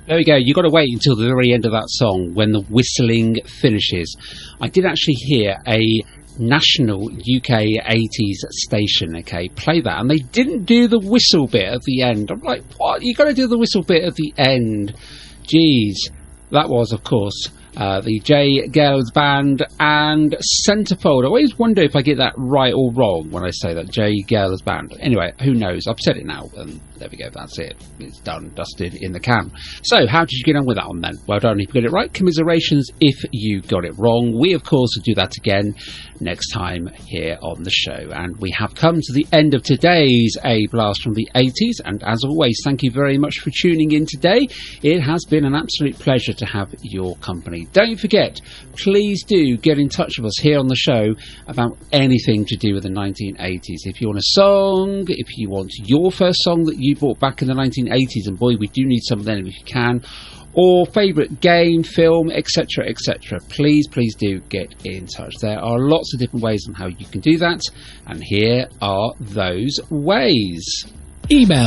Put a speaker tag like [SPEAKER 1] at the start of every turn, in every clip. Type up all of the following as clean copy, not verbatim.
[SPEAKER 1] There we go. You've got to wait until the very end of that song when the whistling finishes. I did actually hear a national UK 80s station, okay, play that, and they didn't do the whistle bit at the end. I'm like, what? You got to do the whistle bit at the end. Jeez. That was, of course, the J. Gales Band and Centerfold. I always wonder if I get that right or wrong when I say that, J. Gales Band. Anyway, who knows? I've said it now, and there we go, that's it. It's done, dusted, in the can. So, how did you get on with that one then? Well done if you got it right. Commiserations if you got it wrong. We, of course, will do that again next time here on the show. And we have come to the end of today's A Blast from the 80s. And as always, thank you very much for tuning in today. It has been an absolute pleasure to have your company. Don't forget, please do get in touch with us here on the show about anything to do with the 1980s. If you want a song, if you want your first song that you bought back in the 1980s, and boy, we do need some of them if you can, or favourite game, film, etc., etc., please do get in touch. There are lots of different ways on how you can do that, and here are those ways.
[SPEAKER 2] Email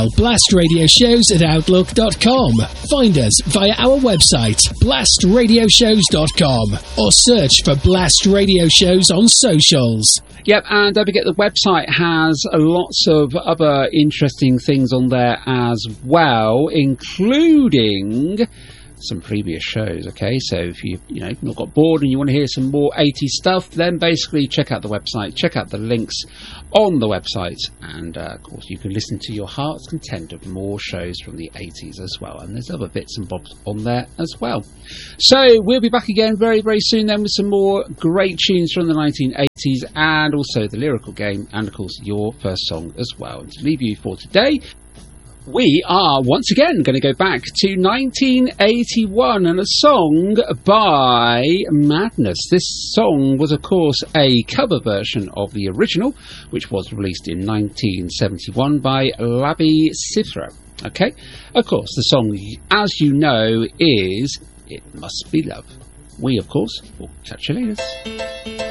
[SPEAKER 2] blastradioshows@outlook.com. Find us via our website, blastradioshows.com, or search for Blast Radio Shows on socials.
[SPEAKER 1] Yep, and don't forget the website has lots of other interesting things on there as well, including some previous shows, okay? So if you've not got bored and you want to hear some more 80s stuff, then basically check out the website, check out the links on the website, and of course you can listen to your heart's content of more shows from the 80s as well, and there's other bits and bobs on there as well. So we'll be back again very, very soon then with some more great tunes from the 1980s, and also the lyrical game, and of course your first song as well. And to leave you for today, we are once again going to go back to 1981 and a song by Madness. This song was, of course, a cover version of the original, which was released in 1971 by Labi Siffre. Okay, of course, the song, as you know, is It Must Be Love. We, of course, will catch you later.